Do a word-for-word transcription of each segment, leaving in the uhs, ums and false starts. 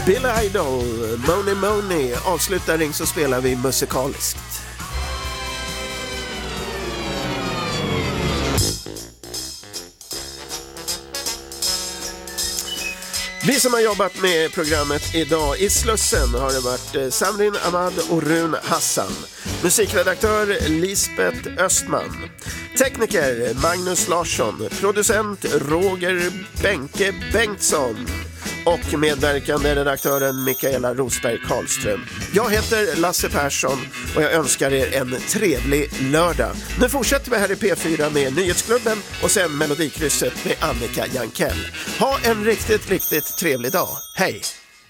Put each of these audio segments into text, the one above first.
Billy Idol, Money Money. Avslutar Ring så spelar vi musikaliskt. Vi som har jobbat med programmet idag i Slussen har det varit Samrin Ahmad och Run Hassan. Musikredaktör Lisbeth Östman. Tekniker Magnus Larsson. Producent Roger Benke Bengtsson. Och medverkande redaktören Mikaela Rosberg Karlström. Jag heter Lasse Persson och jag önskar er en trevlig lördag. Nu fortsätter vi här i P fyra med Nyhetsklubben och sen Melodikrysset med Annika Jankell. Ha en riktigt, riktigt trevlig dag. Hej!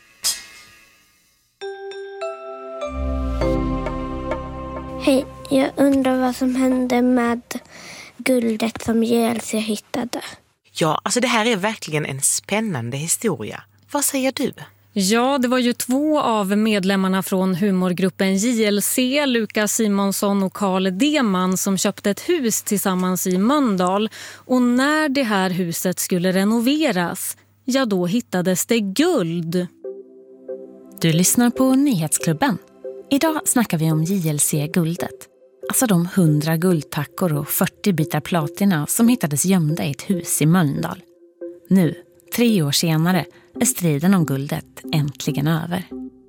Hej, jag undrar vad som hände med guldet som J L C hittade. Ja, alltså det här är verkligen en spännande historia. Vad säger du? Ja, det var ju två av medlemmarna från humorgruppen J L C, Lukas Simonsson och Carl Deman, som köpte ett hus tillsammans i Mölndal. Och när det här huset skulle renoveras, ja då hittades det guld. Du lyssnar på Nyhetsklubben. Idag snackar vi om J L C-guldet. Alltså de hundra guldtackor och fyrtio bitar platina som hittades gömda i ett hus i Mölndal. Nu, tre år senare, är striden om guldet äntligen över.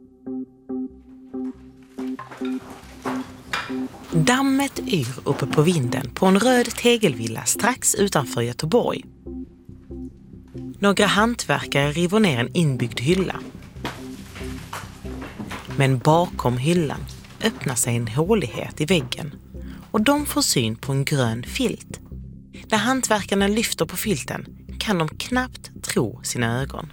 Dammet yr uppe på vinden på en röd tegelvilla strax utanför Göteborg. Några hantverkare river ner en inbyggd hylla. Men bakom hyllan öppnar sig en hålighet i väggen och de får syn på en grön filt. När hantverkarna lyfter på filten kan de knappt tro sina ögon.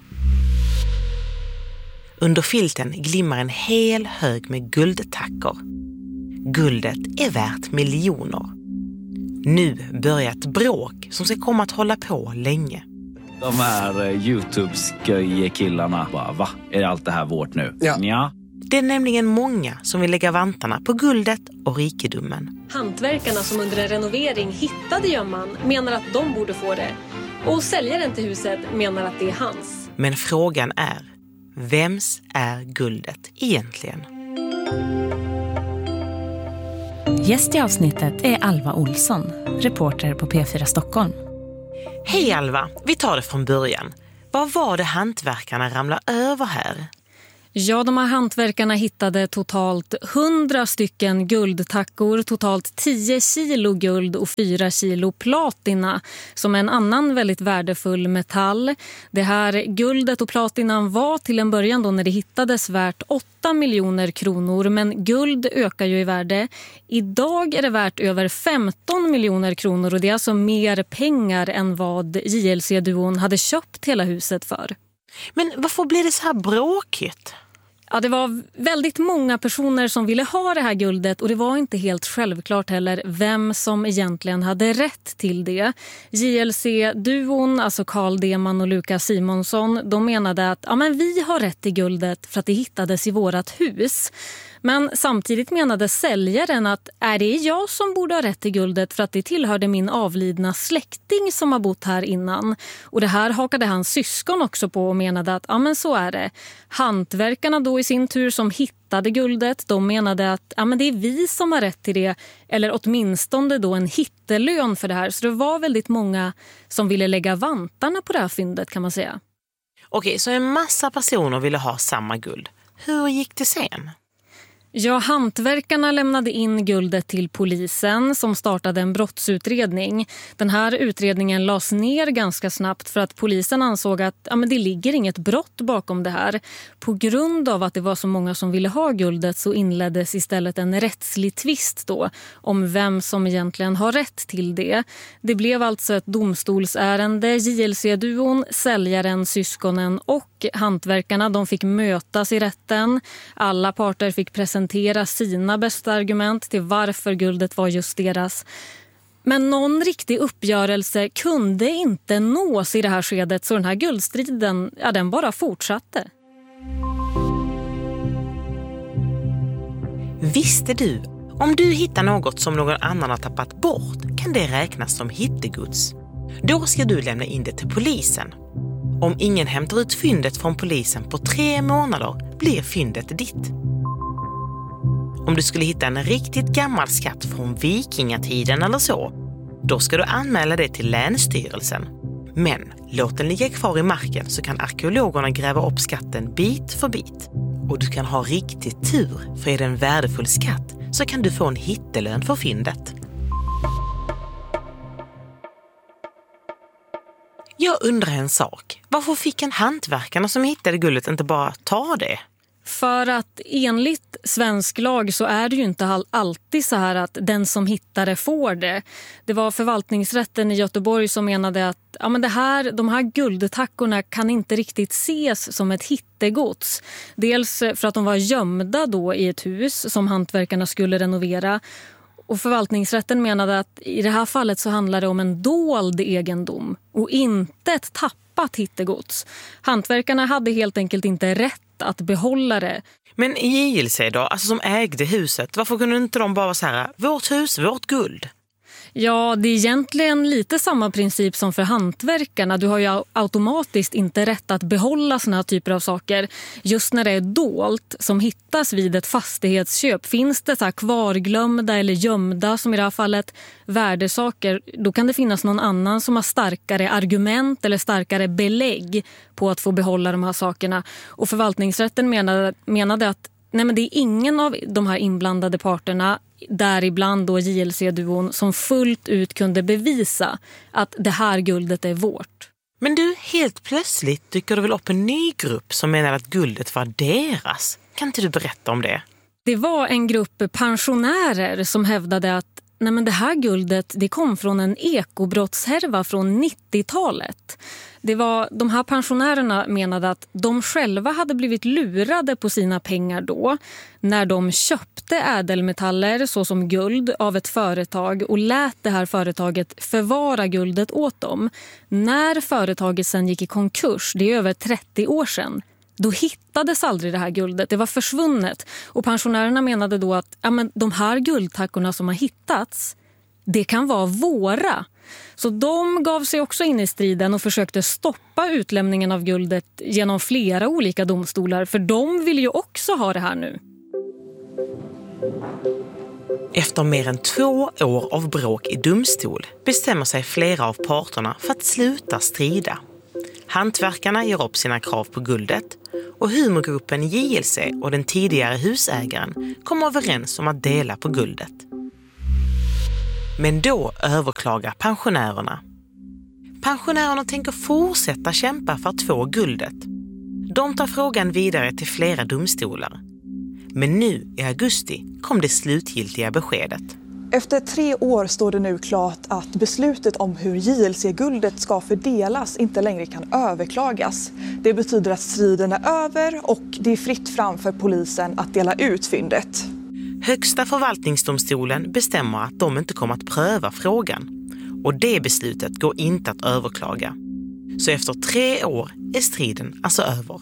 Under filten glimmar en hel hög med guldtackor. Guldet är värt miljoner. Nu börjar ett bråk som ska komma att hålla på länge. De här YouTube-sköje-killarna bara, va? Är allt det här vårt nu? Ja. Ja. Det är nämligen många som vill lägga vantarna på guldet och rikedomen. Hantverkarna som under en renovering hittade gömman menar att de borde få det. Och säljaren till huset menar att det är hans. Men frågan är, vems är guldet egentligen? Gäst i avsnittet är Alva Olsson, reporter på P fyra Stockholm. Hej Alva, vi tar det från början. Vad var det hantverkarna ramlade över här? Ja, de här hantverkarna hittade totalt hundra stycken guldtackor, totalt tio kilo guld och fyra kilo platina, som är en annan väldigt värdefull metall. Det här guldet och platinan var till en början då när det hittades värt åtta miljoner kronor, men guld ökar ju i värde. Idag är det värt över femton miljoner kronor och det är alltså mer pengar än vad J L C-duon hade köpt hela huset för. Men varför blir det så här bråkigt? Ja, det var väldigt många personer som ville ha det här guldet och det var inte helt självklart heller vem som egentligen hade rätt till det. J L C-duon, alltså Carl Deman och Lukas Simonsson, de menade att ja, men vi har rätt till guldet för att det hittades i vårat hus. Men samtidigt menade säljaren att är det jag som borde ha rätt till guldet för att det tillhörde min avlidna släkting som har bott här innan. Och det här hakade hans syskon också på och menade att ja men så är det. Hantverkarna då i sin tur som hittade guldet, de menade att ja men det är vi som har rätt till det. Eller åtminstone då en hittelön för det här. Så det var väldigt många som ville lägga vantarna på det här fyndet kan man säga. Okej, så en massa personer ville ha samma guld. Hur gick det sen? Ja, hantverkarna lämnade in guldet till polisen som startade en brottsutredning. Den här utredningen lades ner ganska snabbt för att polisen ansåg att ja, men det ligger inget brott bakom det här. På grund av att det var så många som ville ha guldet så inleddes istället en rättslig tvist då om vem som egentligen har rätt till det. Det blev alltså ett domstolsärende. J L C-duon, säljaren, syskonen och hantverkarna, de fick mötas i rätten. Alla parter fick presentera sina bästa argument till varför guldet var just deras. Men någon riktig uppgörelse kunde inte nås i det här skedet så den här guldstriden, ja, den bara fortsatte. Visste du, om du hittar något som någon annan har tappat bort kan det räknas som hittegods. Då ska du lämna in det till polisen. Om ingen hämtar ut fyndet från polisen på tre månader blir fyndet ditt. Om du skulle hitta en riktigt gammal skatt från vikingatiden eller så, då ska du anmäla det till Länsstyrelsen. Men låt den ligga kvar i marken så kan arkeologerna gräva upp skatten bit för bit. Och du kan ha riktigt tur, för är det en värdefull skatt så kan du få en hittelön för fyndet. Jag undrar en sak. Varför fick en hantverkarna som hittade guldet inte bara ta det? För att enligt svensk lag så är det ju inte alltid så här att den som hittar det får det. Det var förvaltningsrätten i Göteborg som menade att ja, men det här, de här guldtackorna kan inte riktigt ses som ett hittegods. Dels för att de var gömda då i ett hus som hantverkarna skulle renovera. Och förvaltningsrätten menade att i det här fallet så handlar det om en dold egendom och inte ett tappat hittegods. Hantverkarna hade helt enkelt inte rätt att behålla det. Men J L C då, alltså som ägde huset, varför kunde inte de bara säga vårt hus, vårt guld? Ja, det är egentligen lite samma princip som för hantverkarna. Du har ju automatiskt inte rätt att behålla såna här typer av saker. Just när det är dolt som hittas vid ett fastighetsköp, finns det så här kvarglömda eller gömda, som i det här fallet, värdesaker, då kan det finnas någon annan som har starkare argument eller starkare belägg på att få behålla de här sakerna. Och förvaltningsrätten menade, menade att nej, men det är ingen av de här inblandade parterna, däribland då J L C-duon, som fullt ut kunde bevisa att det här guldet är vårt. Men du, helt plötsligt dyker det väl upp en ny grupp som menar att guldet var deras. Kan inte du berätta om det? Det var en grupp pensionärer som hävdade att nej, men det här guldet det kom från en ekobrottshärva från nittiotalet. Det var, de här pensionärerna menade att de själva hade blivit lurade på sina pengar då när de köpte ädelmetaller såsom guld av ett företag och lät det här företaget förvara guldet åt dem. När företaget sen gick i konkurs, det är över trettio år sedan, då hittades aldrig det här guldet. Det var försvunnet. Och pensionärerna menade då att ja, men de här guldtackorna som har hittats, det kan vara våra. Så de gav sig också in i striden och försökte stoppa utlämningen av guldet genom flera olika domstolar. För de vill ju också ha det här nu. Efter mer än två år av bråk i domstol bestämmer sig flera av parterna för att sluta strida. Hantverkarna ger upp sina krav på guldet och humorgruppen J L C och den tidigare husägaren kommer överens om att dela på guldet. Men då överklagar pensionärerna. Pensionärerna tänker fortsätta kämpa för att få guldet. De tar frågan vidare till flera domstolar. Men nu i augusti kom det slutgiltiga beskedet. Efter tre år står det nu klart att beslutet om hur J L C-guldet ska fördelas inte längre kan överklagas. Det betyder att striden är över och det är fritt fram för polisen att dela ut fyndet. Högsta förvaltningsdomstolen bestämmer att de inte kommer att pröva frågan. Och det beslutet går inte att överklaga. Så efter tre år är striden alltså över.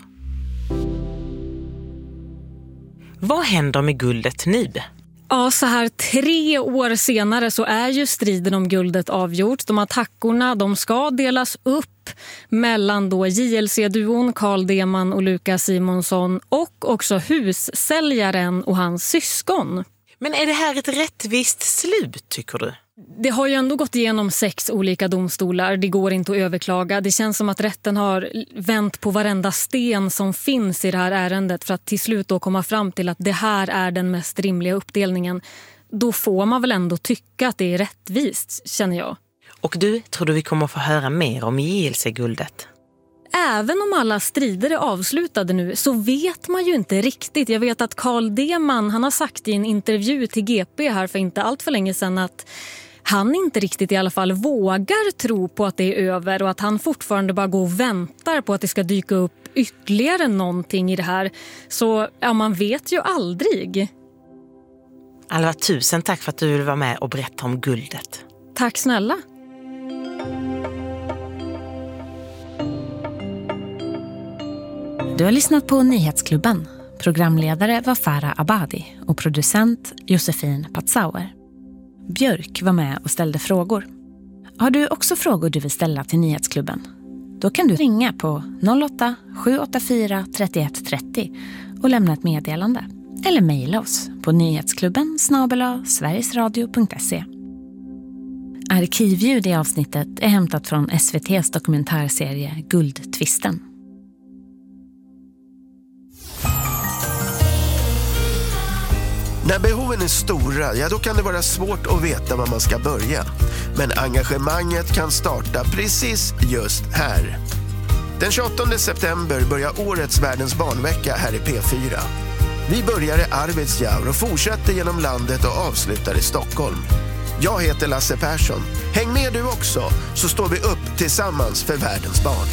Vad händer med guldet nu? Ja, så här tre år senare så är ju striden om guldet avgjort. De här tackorna, de ska delas upp mellan då J L C-duon Carl Deman och Lukas Simonsson och också hussäljaren och hans syskon. Men är det här ett rättvist slut, tycker du? Det har ju ändå gått igenom sex olika domstolar. Det går inte att överklaga. Det känns som att rätten har vänt på varenda sten som finns i det här ärendet för att till slut då komma fram till att det här är den mest rimliga uppdelningen. Då får man väl ändå tycka att det är rättvist, känner jag. Och du, tror du vi kommer få höra mer om J L C-guldet? Även om alla strider är avslutade nu så vet man ju inte riktigt. Jag vet att Carl Deman, han har sagt i en intervju till G P här för inte allt för länge sedan att han inte riktigt i alla fall vågar tro på att det är över och att han fortfarande bara går och väntar på att det ska dyka upp ytterligare någonting i det här. Så ja, man vet ju aldrig. Alva, tusen tack för att du ville vara med och berätta om guldet. Tack snälla. Du har lyssnat på Nyhetsklubben. Programledare var Farah Abadi och producent Josefin Patzauer. Björk var med och ställde frågor. Har du också frågor du vill ställa till Nyhetsklubben? Då kan du ringa på noll åtta sju åtta fyra tre ett tre noll och lämna ett meddelande. Eller mejla oss på nyhetsklubben snabel-a sverigesradio punkt se. Arkivljud i avsnittet är hämtat från S V T:s dokumentärserie Guldtvisten. När behoven är stora, ja då kan det vara svårt att veta var man ska börja. Men engagemanget kan starta precis just här. Den tjugoåttonde september börjar årets Världens barnvecka här i P fyra. Vi börjar i Arvidsjaur och fortsätter genom landet och avslutar i Stockholm. Jag heter Lasse Persson. Häng med du också, så står vi upp tillsammans för världens barn.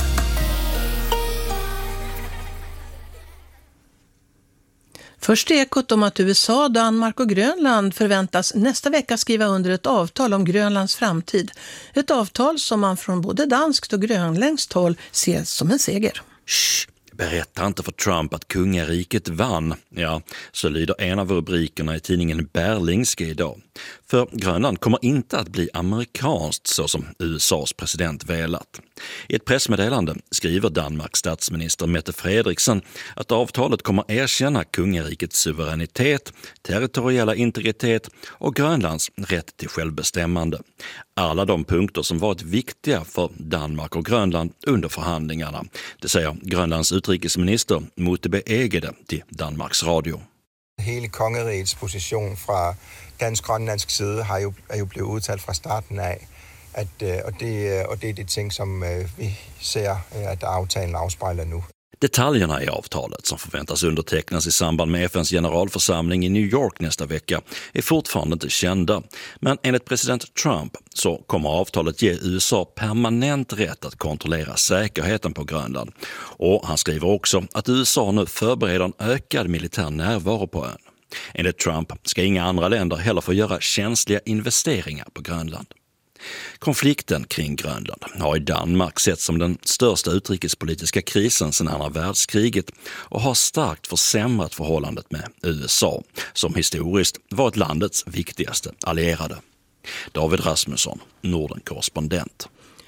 Först ekot om att U S A, Danmark och Grönland förväntas nästa vecka skriva under ett avtal om Grönlands framtid. Ett avtal som man från både danskt och grönländskt håll ser som en seger. Shh. Berätta inte för Trump att kungariket vann. Ja, så lyder en av rubrikerna i tidningen Berlingske idag. För Grönland kommer inte att bli amerikanskt så som U S A:s president velat. I ett pressmeddelande skriver Danmarks statsminister Mette Frederiksen att avtalet kommer erkänna kungarikets suveränitet, territoriella integritet och Grönlands rätt till självbestämmande. Alla de punkter som varit viktiga för Danmark och Grönland under förhandlingarna. Det säger Grönlands utrikesminister Motebe Egede till Danmarks Radio. Hele kongerigets position fra dansk-grønlandsk side har jo, er jo blevet udtalt fra starten af, at, og, det, og det er de ting, som vi ser, at aftalen afspejler nu. Detaljerna i avtalet som förväntas undertecknas i samband med F N:s generalförsamling i New York nästa vecka är fortfarande inte kända. Men enligt president Trump så kommer avtalet ge U S A permanent rätt att kontrollera säkerheten på Grönland. Och han skriver också att U S A nu förbereder en ökad militär närvaro på ön. Enligt Trump ska inga andra länder heller få göra känsliga investeringar på Grönland. Konflikten kring Grönland har i Danmark sett som den största utrikespolitiska krisen sedan andra världskriget och har starkt försämrat förhållandet med U S A, som historiskt varit landets viktigaste allierade. David Rasmusson, Norden-korrespondent.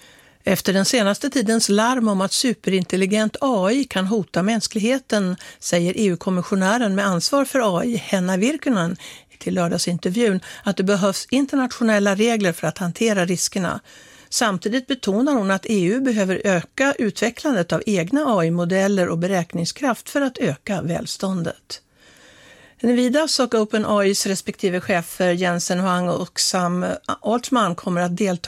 Efter den senaste tidens larm om att superintelligent A I kan hota mänskligheten, säger E U-kommissionären med ansvar för A I, Henna Virkkunen, till lördagsintervjun att det behövs internationella regler för att hantera riskerna. Samtidigt betonar hon att E U behöver öka utvecklandet av egna A I-modeller och beräkningskraft för att öka välståndet. Nvidias och OpenAIs respektive chefer Jensen Huang och Sam Altman kommer att delta